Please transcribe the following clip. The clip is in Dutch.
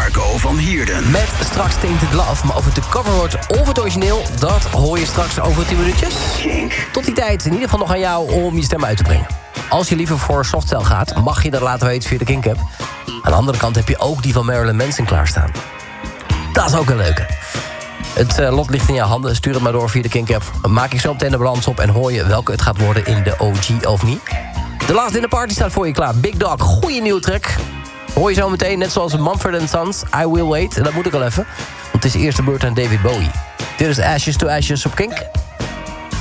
Marco van Heerden. Met straks Tainted Love, maar of het de cover wordt of het origineel... dat hoor je straks over 10 minuutjes. Tot die tijd in ieder geval nog aan jou om je stem uit te brengen. Als je liever voor Softcell gaat, mag je dat laten weten via de Kink App. Aan de andere kant heb je ook die van Marilyn Manson klaarstaan. Dat is ook een leuke. Het lot ligt in je handen, stuur het maar door via de Kink App. Maak ik zo meteen de balans op en hoor je welke het gaat worden in de OG of niet. De Last Dinner Party staat voor je klaar. Big Dog, goede nieuwe track. Hoor je zo meteen, net zoals Mumford & Sons, I Will Wait. En dat moet ik al even, want het is eerste beurt aan David Bowie. Dit is Ashes to Ashes op Kink.